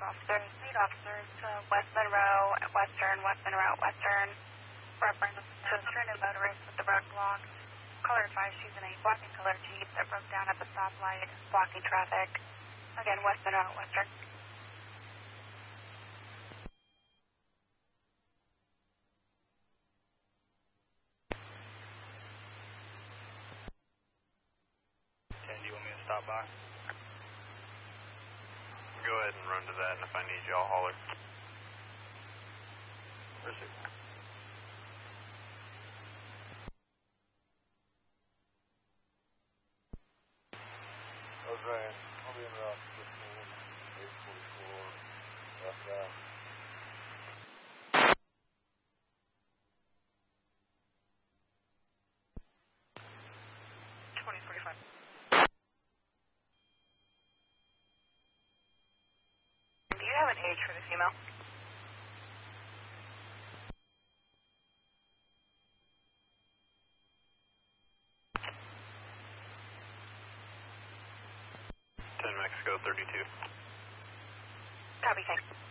officers, lead officers to West Monroe, West Monroe, Western, reference to a stranded motorist with the road blocked. Caller advised she's in a black and colored Jeep that broke down at the stoplight, blocking traffic. Again, West Monroe, Western. Do you want me to stop by? Go ahead and run to that, and if I need you, I'll holler. Proceed. Jose, I'll be in route 15, 844, southbound. Do you have an age for the female? Mexico 32. Copy, thanks.